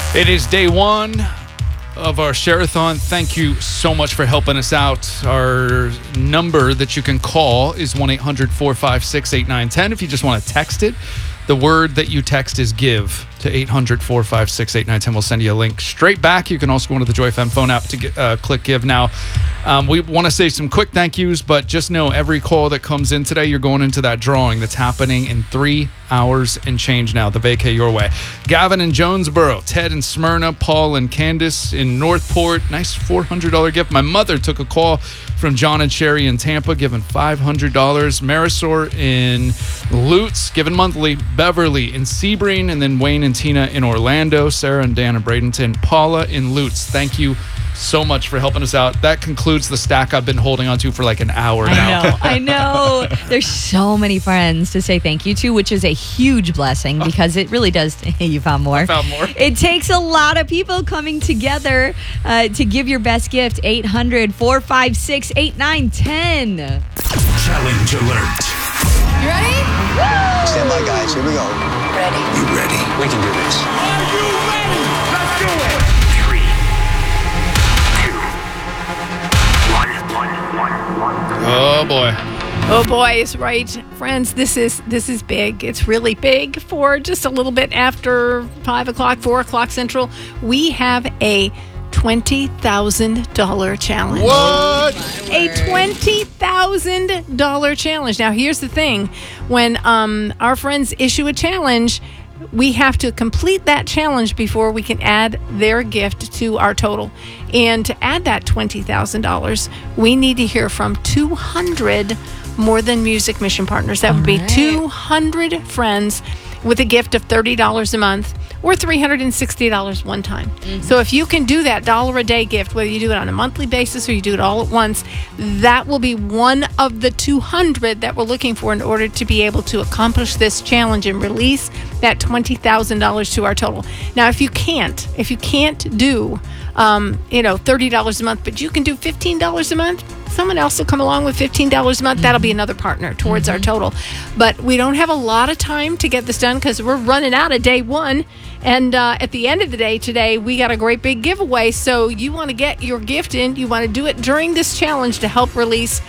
It is day one of our Share-a-thon. Thank you so much for helping us out. Our number that you can call is 1-800-456-8910. If you just want to text it, the word that you text is GIVE to 800-456-8910. We'll send you a link straight back. You can also go into the Joy FM phone app to click GIVE now. We want to say some quick thank yous, but just know every call that comes in today, you're going into that drawing that's happening in 3 hours and change now. The Vacay Your Way. Gavin in Jonesboro, Ted in Smyrna, Paul and Candace in Northport. Nice $400 gift. My mother took a call from John and Sherry in Tampa, giving $500. Marisol in Lutz, giving monthly. Beverly in Sebring, and then Wayne and Tina in Orlando. Sarah and Dan in Bradenton. Paula in Lutz. Thank you so much for helping us out. That concludes the stack I've been holding on to for like an hour now. I know. There's so many friends to say thank you to, which is a huge blessing because it really does. You found more. I found more. It takes a lot of people coming together to give your best gift. 800-456-8910. Challenge alert. You ready? Woo! Stand by, guys. Here we go. Ready. You ready? We can do this. Are you ready? Let's do it. 3, 2, 1. Oh boy. Oh boy, is right, friends. This is big. It's really big. For just a little bit after 5 o'clock, 4 o'clock Central, we have a $20,000 challenge. What? A $20,000 challenge. Now, here's the thing. When our friends issue a challenge, we have to complete that challenge before we can add their gift to our total. And to add that $20,000, we need to hear from 200 More Than Music mission partners. That would be 200 friends with a gift of $30 a month or $360 one time. Mm-hmm. So if you can do that $1 a day gift, whether you do it on a monthly basis or you do it all at once, that will be one of the 200 that we're looking for in order to be able to accomplish this challenge and release that $20,000 to our total. Now, if you can't do, $30 a month, but you can do $15 a month, someone else will come along with $15 a month. That'll be another partner towards our total. But we don't have a lot of time to get this done because we're running out of day one. And at the end of the day today, we got a great big giveaway. So you want to get your gift in. You want to do it during this challenge to help release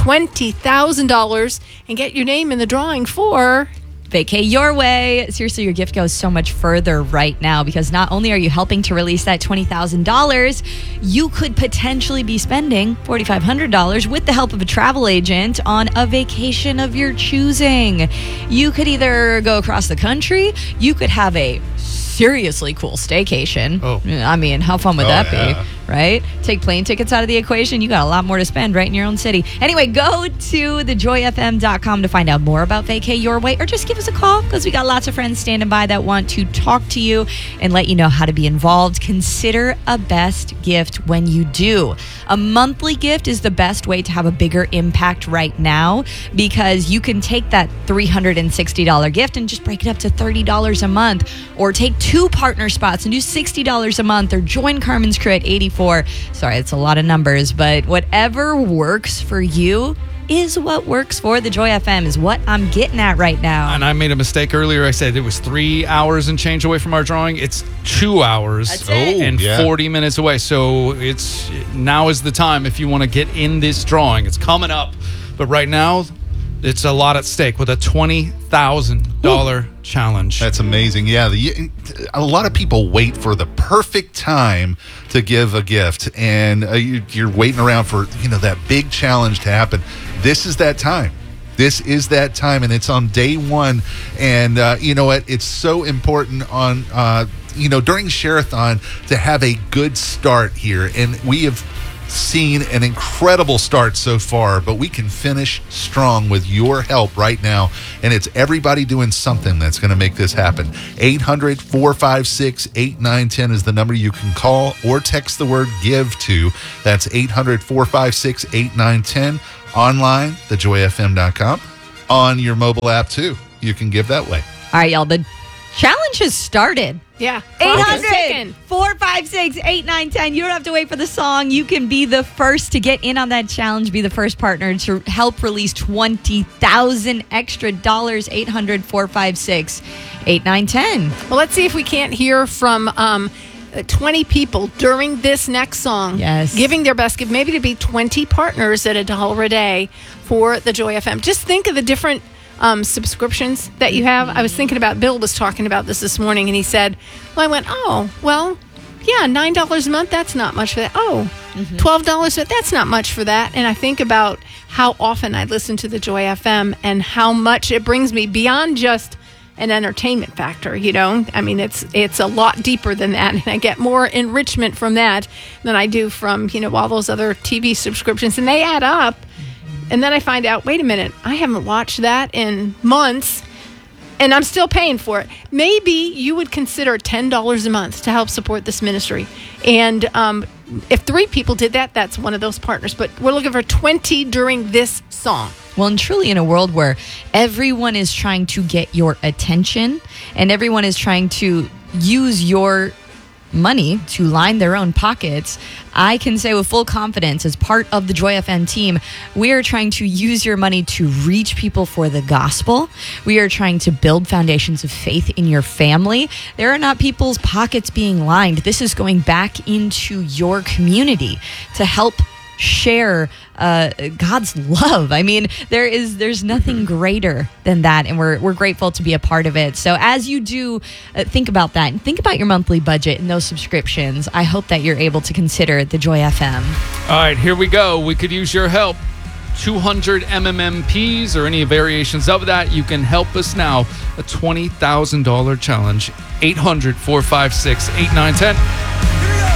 $20,000 and get your name in the drawing for Vacay Your Way. Seriously, your gift goes so much further right now because not only are you helping to release that $20,000, you could potentially be spending $4,500 with the help of a travel agent on a vacation of your choosing. You could either go across the country, you could have a seriously cool staycation. Oh. I mean, how fun would that yeah. be, right? Take plane tickets out of the equation. You got a lot more to spend right in your own city. Anyway, go to thejoyfm.com to find out more about Vacay Your Way, or just give us a call because we got lots of friends standing by that want to talk to you and let you know how to be involved. Consider a best gift when you do. A monthly gift is the best way to have a bigger impact right now because you can take that $360 gift and just break it up to $30 a month, or take 2 partner spots and do $60 a month, or join Carmen's crew at 84. Sorry, it's a lot of numbers, but whatever works for you is what works for the Joy FM is what I'm getting at right now. And I made a mistake earlier. I said it was 3 hours and change away from our drawing. It's 2 hours and 40 minutes away. So now is the time if you want to get in this drawing. It's coming up. But right now, it's a lot at stake with a $20,000 challenge. That's amazing. Yeah, a lot of people wait for the perfect time to give a gift, and you're waiting around for that big challenge to happen. This is that time. This is that time, and it's on day one. And you know what? It's so important on during Share-a-thon to have a good start here, and we have seen an incredible start so far, but we can finish strong with your help right now, and it's everybody doing something that's going to make this happen. 800-456-8910 is the number you can call or text the word GIVE to. That's 800-456-8910. Online, thejoyfm.com. On your mobile app too, you can give that way. All right, y'all, the challenge has started. Yeah. 800-456-8910. You don't have to wait for the song. You can be the first to get in on that challenge, be the first partner to help release $20,000 extra dollars. 800-456-8910. Well, let's see if we can't hear from 20 people during this next song, Yes. giving their best gift, maybe to be 20 partners at $1 a day for the Joy FM. Just think of the different subscriptions that you have. I was thinking about, Bill was talking about this morning, and he said, well, I went, oh, well, yeah, $9 a month, that's not much for that. Oh, $12, but that's not much for that. And I think about how often I listen to the Joy FM and how much it brings me beyond just an entertainment factor, you know. I mean, it's a lot deeper than that, and I get more enrichment from that than I do from, you know, all those other TV subscriptions, and they add up. And then I find out, wait a minute, I haven't watched that in months, and I'm still paying for it. Maybe you would consider $10 a month to help support this ministry. And if 3 people did that, that's one of those partners. But we're looking for 20 during this song. Well, and truly in a world where everyone is trying to get your attention and everyone is trying to use your money to line their own pockets, I can say with full confidence, as part of the Joy FM team, we are trying to use your money to reach people for the gospel. We are trying to build foundations of faith in your family. There are not people's pockets being lined. This is going back into your community to help share God's love. I mean, there's nothing greater than that, and we're grateful to be a part of it. So as you do think about that, and think about your monthly budget and those subscriptions, I hope that you're able to consider the Joy FM. All right, here we go. We could use your help. 200 MMMPs or any variations of that. You can help us now. A $20,000 challenge. 800-456-8910.